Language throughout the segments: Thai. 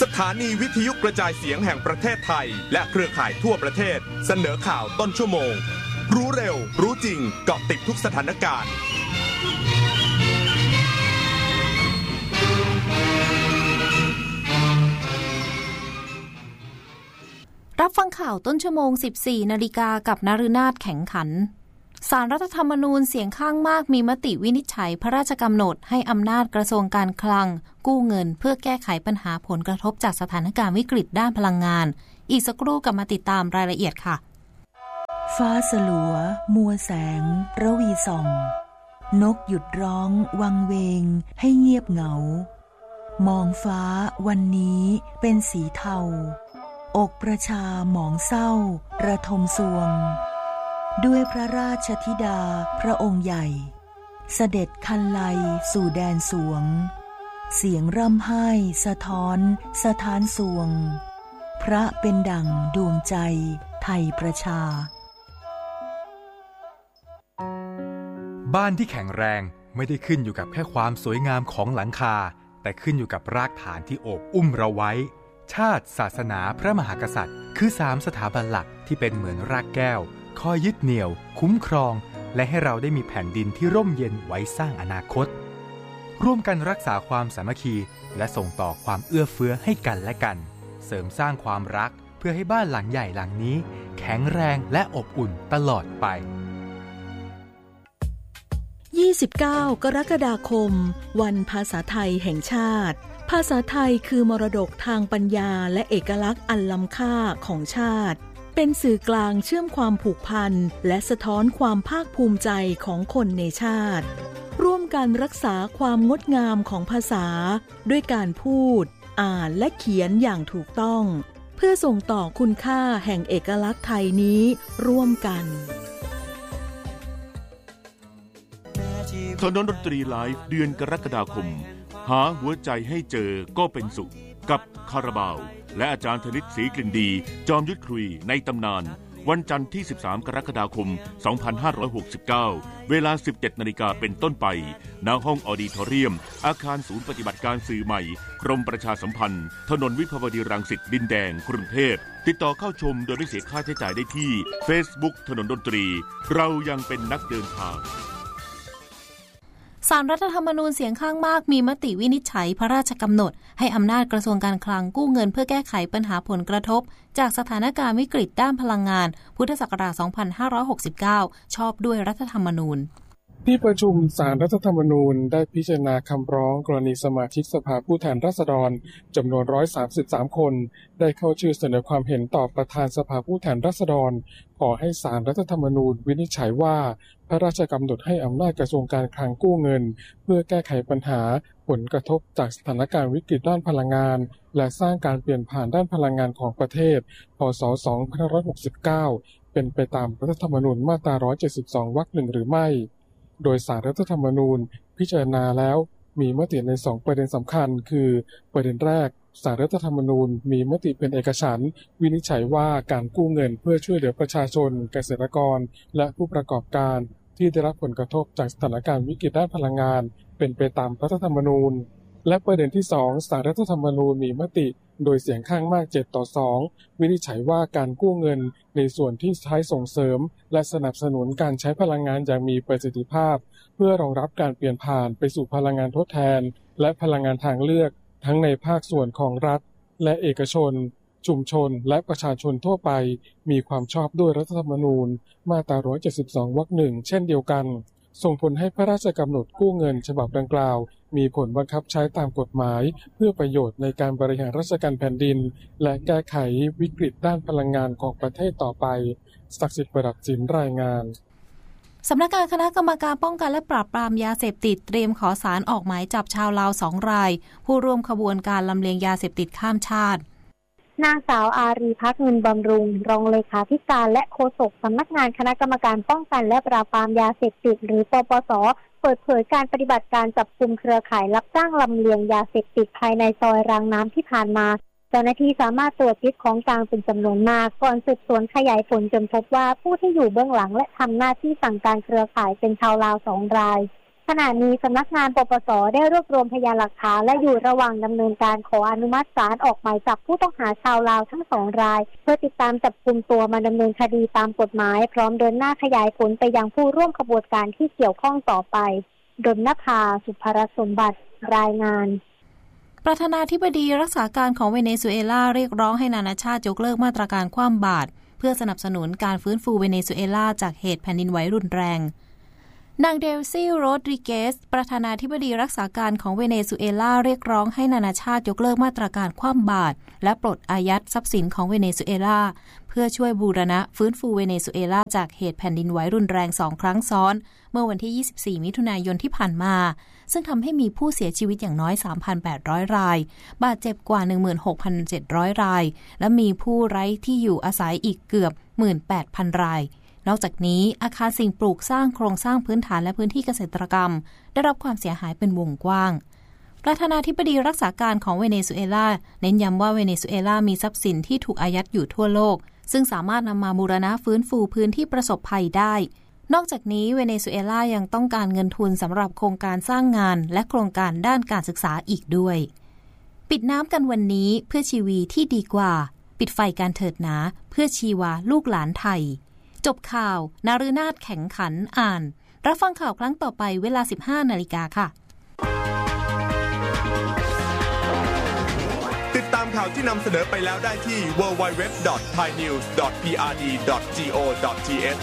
สถานีวิทยุกระจายเสียงแห่งประเทศไทยและเครือข่ายทั่วประเทศเสนอข่าวต้นชั่วโมงรู้เร็วรู้จริงเกาะติดทุกสถานการณ์รับฟังข่าวต้นชั่วโมง 14 นาฬิกากับนฤนาถแข็งขันศาลรัฐธรรมนูญเสียงข้างมากมีมติวินิจฉัยพระราชกำหนดให้อำนาจกระทรวงการคลังกู้เงินเพื่อแก้ไขปัญหาผลกระทบจากสถานการณ์วิกฤตด้านพลังงานอีกสักครู่กลับมาติดตามรายละเอียดค่ะฟ้าสลัวมัวแสงระวีส่องนกหยุดร้องวังเวงให้เงียบเหงามองฟ้าวันนี้เป็นสีเทาอกประชาหมองเศร้าระทมสวงด้วยพระราชธิดาพระองค์ใหญ่เสด็จคันไลสู่แดนสวงเสียงร่ำไห้สะท้อนสถานสวงพระเป็นดั่งดวงใจไทยประชาบ้านที่แข็งแรงไม่ได้ขึ้นอยู่กับแค่ความสวยงามของหลังคาแต่ขึ้นอยู่กับรากฐานที่โอบอุ้มเราไว้ชาติศาสนาพระมหากษัตริย์คือ3สถาบันหลักที่เป็นเหมือนรากแก้วคอยยึดเหนี่ยวคุ้มครองและให้เราได้มีแผ่นดินที่ร่มเย็นไว้สร้างอนาคตร่วมกันรักษาความสามัคคีและส่งต่อความเอื้อเฟื้อให้กันและกันเสริมสร้างความรักเพื่อให้บ้านหลังใหญ่หลังนี้แข็งแรงและอบอุ่นตลอดไป 29 กรกฎาคมวันภาษาไทยแห่งชาติภาษาไทยคือมรดกทางปัญญาและเอกลักษณ์อันล้ำค่าของชาติเป็นสื่อกลางเชื่อมความผูกพันและสะท้อนความภาคภูมิใจของคนในชาติร่วมกันรักษาความงดงามของภาษาด้วยการพูดอ่านและเขียนอย่างถูกต้องเพื่อส่งต่อคุณค่าแห่งเอกลักษณ์ไทยนี้ร่วมกันถนนดนตรีไลฟ์เดือนกรกฎาคมหาหัวใจให้เจอก็เป็นสุขกับคาราบาวและอาจารย์ธนิตศรีกลิ่นดีจอมยุทธคุยในตำนานวันจันทร์ที่13 กรกฎาคม 2569 เวลา 17 นาฬิกาเป็นต้นไปณห้องออดิทอเรียมอาคารศูนย์ปฏิบัติการสื่อใหม่กรมประชาสัมพันธ์ถนนวิภาวดีรังสิตดินแดงกรุงเทพติดต่อเข้าชมโดยไม่เสียค่าใช้จ่ายได้ที่ Facebook ถนนดนตรีเรายังเป็นนักเดินทางศาลรัฐธรรมนูญเสียงข้างมากมีมติวินิจฉัยพระราชกำหนดให้อำนาจกระทรวงการคลังกู้เงินเพื่อแก้ไขปัญหาผลกระทบจากสถานการณ์วิกฤตด้านพลังงานพุทธศักราช 2569 ชอบด้วยรัฐธรรมนูญที่ประชุมศาลรัฐธรรมนูญได้พิจารณาคำร้องกรณีสมาชิกสภาผู้แทนราษฎรจำนวน133คนได้เข้าชื่อเสนอความเห็นต่อประธานสภาผู้แทนราษฎรขอให้ศาลรัฐธรรมนูญวินิจฉัยว่าพระราชกำหนดให้อำนาจกระทรวงการคลังกู้เงินเพื่อแก้ไขปัญหาผลกระทบจากสถานการณ์วิกฤตด้านพลังงานและสร้างการเปลี่ยนผ่านด้านพลังงานของประเทศพ.ศ. 2569เป็นไปตามรัฐธรรมนูญมาตรา172 วรรค 1หรือไม่โดยศาลรัฐธรรมนูญพิจารณาแล้วมีมติใน2ประเด็นสำคัญคือประเด็นแรกศาลรัฐธรรมนูญมีมติเป็นเอกฉันท์วินิจฉัยว่าการกู้เงินเพื่อช่วยเหลือประชาชนเกษตรกรและผู้ประกอบการที่ได้รับผลกระทบจากสถานการณ์วิกฤตด้านพลังงานเป็นไปตามรัฐธรรมนูญและประเด็นที่2ศาลรัฐธรรมนูญมีมติโดยเสียงข้างมาก7-2วินิจฉัยว่าการกู้เงินในส่วนที่ใช้ส่งเสริมและสนับสนุนการใช้พลังงานอย่างมีประสิทธิภาพเพื่อรองรับการเปลี่ยนผ่านไปสู่พลังงานทดแทนและพลังงานทางเลือกทั้งในภาคส่วนของรัฐและเอกชนชุมชนและประชาชนทั่วไปมีความชอบด้วยรัฐธรรมนูญมาตรา172 วรรค 1เช่นเดียวกันส่งผลให้พระราชกำหนดกู้เงินฉบับดังกล่าวมีผลบังคับใช้ตามกฎหมายเพื่อประโยชน์ในการบริหารราชการแผ่นดินและแก้ไขวิกฤตด้านพลังงานของประเทศต่อไปศักดิ์สิทธิ์ประดับจินรายงานสำนักงานคณะกรรมการป้องกันและปราบปรามยาเสพติดเตรียมขอศาลออกหมายจับชาวลาว2 รายผู้ร่วมขบวนการลำเลียงยาเสพติดข้ามชาตินางสาวอารีภักดิ์เงินบำรุงรองเลขาธิการและโฆษกสำนักงานคณะกรรมการป้องกันและปราบปรามยาเสพติดหรือปปส.เปิดเผยการปฏิบัติการจับกุมเครือข่ายรับจ้างลำเลียงยาเสพติดภายในซอยรางน้ำที่ผ่านมาเจ้าหน้าที่สามารถตรวจยึดของกลางเป็นจำนวนมากก่อนสืบสวนขยายผลจนพบว่าผู้ที่อยู่เบื้องหลังและทำหน้าที่สั่งการเครือข่ายเป็นชาวลาว2 รายขณะนี้สำนักงานปปส.ได้รวบรวมพยานหลักฐานและอยู่ระหว่างดำเนินการขออนุมัติศาลออกหมายจับผู้ต้องหาชาวลาวทั้ง2 รายเพื่อติดตามจับกุมตัวมาดำเนินคดีตามกฎหมายพร้อมเดินหน้าขยายผลไปยังผู้ร่วมขบวนการที่เกี่ยวข้องต่อไปดลนภา สุภรสมบัติรายงานประธานาธิบดีรักษาการของเวเนซุเอลาเรียกร้องให้นานาชาติยกเลิกมาตรการคว่ำบาตรเพื่อสนับสนุนการฟื้นฟูเวเนซุเอลาจากเหตุแผ่นดินไหวรุนแรงนางเดลซี่โรดริเกสประธานาธิบดีรักษาการของเวเนซุเอลาเรียกร้องให้นานาชาติยกเลิกมาตรการคว่ำบาตรและปลดอายัดทรัพย์สินของเวเนซุเอลาเพื่อช่วยบูรณะฟื้นฟูเวเนซุเอลาจากเหตุแผ่นดินไหวรุนแรง2 ครั้งซ้อนเมื่อวันที่24 มิถุนายนที่ผ่านมาซึ่งทำให้มีผู้เสียชีวิตอย่างน้อย 3,800 รายบาดเจ็บกว่า 16,700 รายและมีผู้ไร้ที่อยู่อาศัยอีกเกือบ 18,000 รายนอกจากนี้อาคารสิ่งปลูกสร้างโครงสร้างพื้นฐานและพื้นที่เกษตรกรรมได้รับความเสียหายเป็นวงกว้างประธานาธิบดีรักษาการของเวเนซุเอลาเน้นย้ำว่าเวเนซุเอลามีทรัพย์สินที่ถูกอายัดอยู่ทั่วโลกซึ่งสามารถนำมาบูรณะฟื้นฟูพื้นที่ประสบภัยได้นอกจากนี้เวเนซุเอลายังต้องการเงินทุนสำหรับโครงการสร้างงานและโครงการด้านการศึกษาอีกด้วยปิดน้ำกันวันนี้เพื่อชีวีที่ดีกว่าปิดไฟการเถิดหนาเพื่อชีวาลูกหลานไทยจบข่าวนฤนาถแข็งขันอ่านรับฟังข่าวครั้งต่อไปเวลา 15:00 น.ค่ะติดตามข่าวที่นำเสนอไปแล้วได้ที่ www.thainews.prd.go.th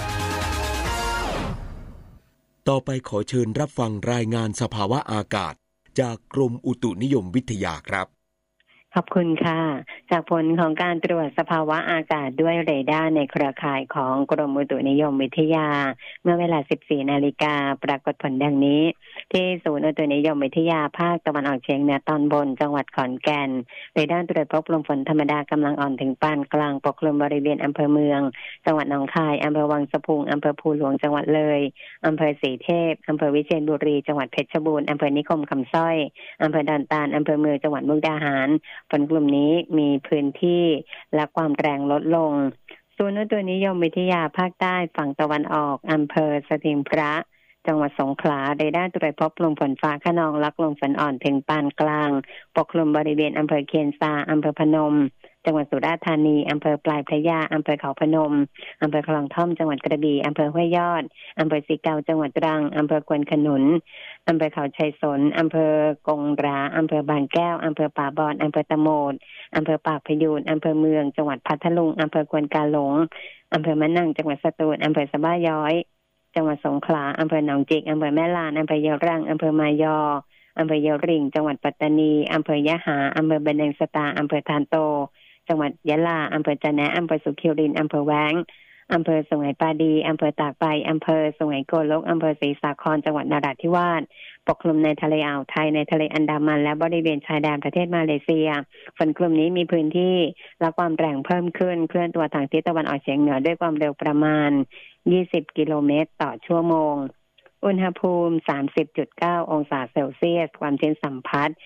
ต่อไปขอเชิญรับฟังรายงานสภาวะอากาศจากกรมอุตุนิยมวิทยาครับขอบคุณค่ะจากผลของการตรวจสภาวะอากาศด้วยเรดาร์ในเครือข่ายของกรมอุตุนิยมวิทยาเมื่อเวลา 14:00 น.ปรากฏผลดังนี้ที่ศูนย์อุตุนิยมวิทยาภาคตะวันออกเฉียงเหนือตอนบนจังหวัดขอนแก่นเรดาร์ตรวจพบลมฝนธรรมดากำลังอ่อนถึงปานกลางปกคลุมบริเวณอำเภอเมืองจังหวัดหนองคายอำเภอวังสะพุงอำเภอภูหลวงจังหวัดเลยอำเภอศรีเทพอำเภอวิเชียรบุรีจังหวัดเพชรบูรณ์อำเภอนิคมคำสร้อยอำเภอดอนตาลอำเภอเมืองจังหวัดมุกดาหารฝนกลุ่มนี้มีพื้นที่และความแรงลดลงศูนย์อุตุนิยมวิทยาภาคใต้ฝั่งตะวันออกอำเภอสถิงพระจังหวัดสงขลาเรดาร์ตรวจพบลมฝนฟ้าคะนองและลมฝนอ่อนถึงปานกลางปกคลุมบริเวณอำเภอเคียนซาอำเภอพนมจังหวัดสุราษฎร์ธานีอำเภอปลายพระยาอำเภอเขาพนมอำเภอคลองท่อมจังหวัดกระบี่อำเภอห้วยยอดอำเภอสิเกาจังหวัดตรังอำเภอควนขนุนอำเภอเขาชัยสนอำเภอกงราอำเภอบางแก้วอำเภอป่าบอนอำเภอตะโหมดอำเภอปากพยูนอำเภอเมืองจังหวัดพัทลุงอำเภอควนกาหลงอำเภอมะนังจังหวัดสตูลอำเภอสะบ้าย้อยจังหวัดสงขลาอำเภอหนองจิกอำเภอแม่ลานอำเภอยะรังอำเภอมายออำเภอยะริงจังหวัดปัตตานีอำเภอยะหาอำเภอบันเดงสตาอำเภอทานโตจังหวัดยะลาอำเภอจะแนะอำเภอสุขิรินอำเภอแว้งอำเภอสุไหงปาดีอำเภอตากใบอำเภอสุไหงโกลกอำเภอศรีสาครจังหวัดนราธิวาสปกคลุมในทะเลอ่าวไทยในทะเลอันดามันและบริเวณชายแดนประเทศมาเลเซียฝนกลุ่มนี้มีพื้นที่และความแรงเพิ่มขึ้นเคลื่อนตัวทางทิศตะวันออกเฉียงเหนือด้วยความเร็วประมาณ20 กิโลเมตรต่อชั่วโมงอุณหภูมิ 30.9 องศาเซลเซียสความชื้นสัมพัทธ์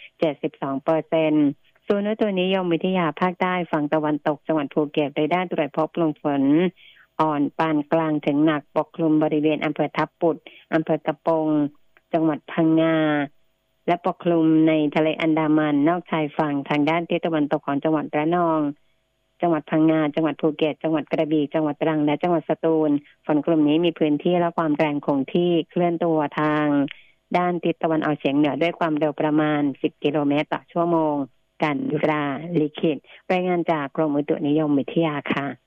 72%ศูนย์อุตุนิยมวิทยาภาคใต้ฝั่งตะวันตกจังหวัดภูเก็ตเรดาร์ตรวจพบลมฝนอ่อนปานกลางถึงหนักปกคลุมบริเวณอำเภอทับปุดอำเภอกระปงจังหวัดพังงาและปกคลุมในทะเลอันดามันนอกชายฝั่งทางด้านทิศตะวันตกของจังหวัดระนองจังหวัดพังงาจังหวัดภูเก็ตจังหวัดกระบี่จังหวัดตรังและจังหวัดสตูลฝนกลุ่มนี้มีพื้นที่และความแรงคงที่เคลื่อนตัวทางด้านทิศตะวันออกเฉียงเหนือด้วยความเร็วประมาณ10 กิโลเมตรต่อชั่วโมงกันยุราลิขิตรายงานจากกรมอุตุนิยมวิทยาค่ะ